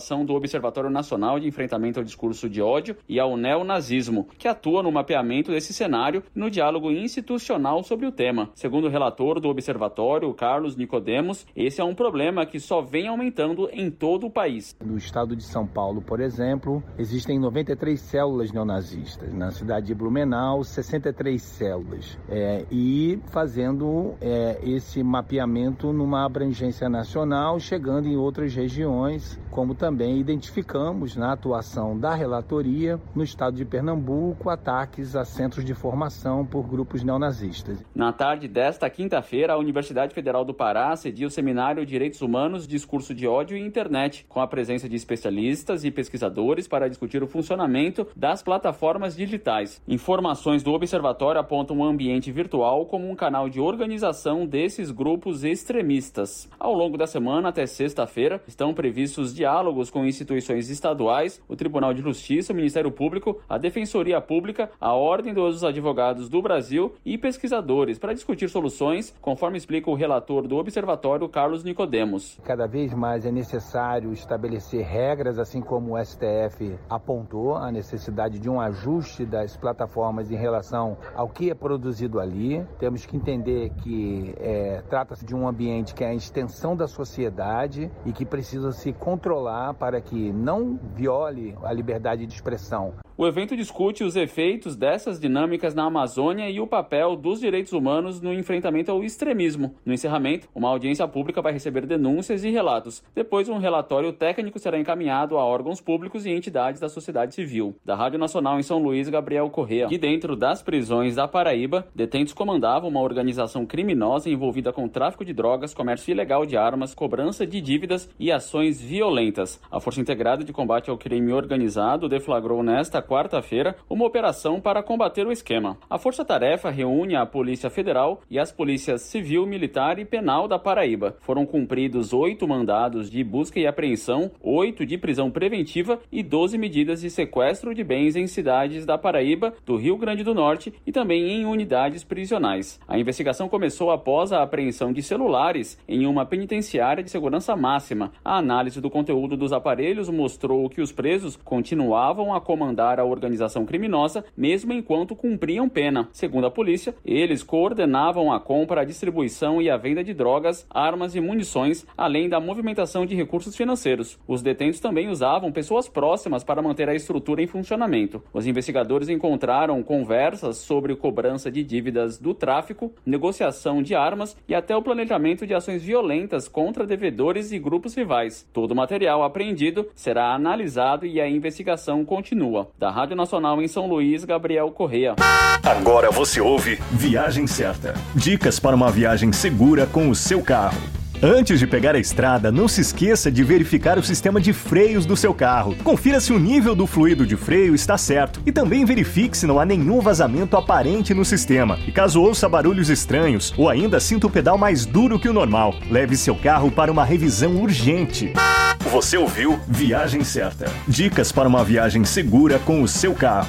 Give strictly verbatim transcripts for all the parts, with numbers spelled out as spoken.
do Observatório Nacional de Enfrentamento ao Discurso de Ódio e ao Neonazismo, que atua no mapeamento desse cenário e no diálogo institucional sobre o tema. Segundo o relator do Observatório, Carlos Nicodemos, esse é um problema que só vem aumentando em todo o país. No estado de São Paulo, por exemplo, existem noventa e três células neonazistas. Na cidade de Blumenau, sessenta e três células. É, e fazendo é, esse mapeamento numa abrangência nacional, chegando em outras regiões, como também identificamos na atuação da relatoria no estado de Pernambuco ataques a centros de formação por grupos neonazistas. Na tarde desta quinta-feira, a Universidade Federal do Pará cedia o seminário Direitos Humanos, Discurso de Ódio e Internet, com a presença de especialistas e pesquisadores para discutir o funcionamento das plataformas digitais. Informações do Observatório apontam o ambiente virtual como um canal de organização desses grupos extremistas. Ao longo da semana, até sexta-feira, estão previstos diálogos com instituições estaduais, o Tribunal de Justiça, o Ministério Público, a Defensoria Pública, a Ordem dos Advogados do Brasil e pesquisadores para discutir soluções, conforme explica o relator do Observatório, Carlos Nicodemos. Cada vez mais é necessário estabelecer regras, assim como o S T F apontou a necessidade de um ajuste das plataformas em relação ao que é produzido ali. Temos que entender que é, trata-se de um ambiente que é a extensão da sociedade e que precisa se controlar para que não viole a liberdade de expressão. O evento discute os efeitos dessas dinâmicas na Amazônia e o papel dos direitos humanos no enfrentamento ao extremismo. No encerramento, uma audiência pública vai receber denúncias e relatos. Depois, um relatório técnico será encaminhado a órgãos públicos e entidades da sociedade civil. Da Rádio Nacional em São Luís, Gabriel Correa. De dentro das prisões da Paraíba, detentos comandavam uma organização criminosa envolvida com tráfico de drogas, comércio ilegal de armas, cobrança de dívidas e ações violentas. A Força Integrada de Combate ao Crime Organizado deflagrou nesta quarta-feira uma operação para combater o esquema. A Força Tarefa reúne a Polícia Federal e as polícias Civil, Militar e Penal da Paraíba. Foram cumpridos oito mandados de busca e apreensão, oito de prisão preventiva e doze medidas de sequestro de bens em cidades da Paraíba, do Rio Grande do Norte e também em unidades prisionais. A investigação começou após a apreensão de celulares em uma penitenciária de segurança máxima. A análise do conteúdo dos aparelhos mostrou que os presos continuavam a comandar a organização criminosa, mesmo enquanto cumpriam pena. Segundo a polícia, eles coordenavam a compra, a distribuição e a venda de drogas, armas e munições, além da movimentação de recursos financeiros. Os detentos também usavam pessoas próximas para manter a estrutura em funcionamento. Os investigadores encontraram conversas sobre cobrança de dívidas do tráfico, negociação de armas e até o planejamento de ações violentas contra devedores e grupos rivais. Todo o material apreendido será analisado e a investigação continua. Da Rádio Nacional em São Luís, Gabriel Correa. Agora você ouve Viagem Certa. Dicas para uma viagem segura com o seu carro. Antes de pegar a estrada, não se esqueça de verificar o sistema de freios do seu carro. Confira se o nível do fluido de freio está certo e também verifique se não há nenhum vazamento aparente no sistema. E caso ouça barulhos estranhos ou ainda sinta o pedal mais duro que o normal, leve seu carro para uma revisão urgente. Você ouviu Viagem Certa. Dicas para uma viagem segura com o seu carro.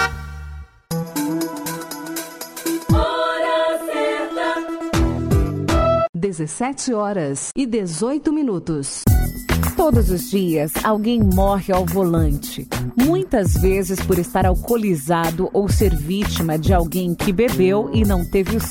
dezessete horas e dezoito minutos. Todos os dias, alguém morre ao volante. Muitas vezes por estar alcoolizado ou ser vítima de alguém que bebeu e não teve o